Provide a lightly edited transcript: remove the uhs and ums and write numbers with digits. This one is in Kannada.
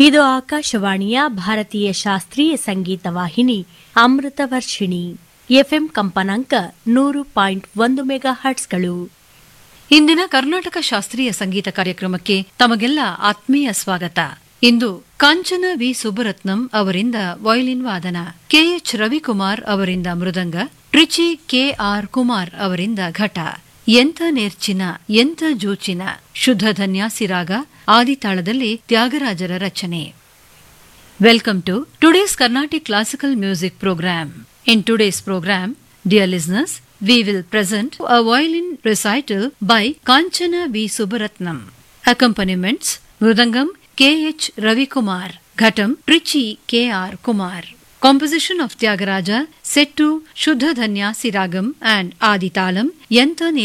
ಇದು ಆಕಾಶವಾಣಿಯ ಭಾರತೀಯ ಶಾಸ್ತ್ರೀಯ ಸಂಗೀತ ವಾಹಿನಿ ಅಮೃತ ವರ್ಷಿಣಿ ಎಫ್ಎಂ ಕಂಪನಾಂಕ 100.1 ಮೆಗಾ ಹರ್ಟ್ಸ್ಗಳು. ಇಂದಿನ ಕರ್ನಾಟಕ ಶಾಸ್ತ್ರೀಯ ಸಂಗೀತ ಕಾರ್ಯಕ್ರಮಕ್ಕೆ ತಮಗೆಲ್ಲ ಆತ್ಮೀಯ ಸ್ವಾಗತ. ಇಂದು ಕಾಂಚನ ವಿ ಸುಬ್ಬರತ್ನಂ ಅವರಿಂದ ವಯೋಲಿನ್ ವಾದನ, ಕೆಎಚ್ ರವಿಕುಮಾರ್ ಅವರಿಂದ ಮೃದಂಗ, ಟ್ರಿಚಿ ಕೆಆರ್ ಕುಮಾರ್ ಅವರಿಂದ ಘಟ. ಎಂಥ ನೇರ್ಚಿನ ಎಂಥ ಜೂಚಿನ ಶುದ್ಧ ಧನ್ಯಾಸಿ ರಾಗ ಆದಿತಾಳದಲ್ಲಿ ತ್ಯಾಗರಾಜರ ರಚನೆ. Welcome to today's Carnatic classical music program. In today's program, dear listeners, we will present a violin recital by Kanchana V. Subbaratnam. Accompaniments: Mridangam K.H. Ravikumar, Ghatam Trichy K.R. Kumar. Composition of Tyagaraja set to Shuddha Dhanyasi Ragam and Aditalam Yanta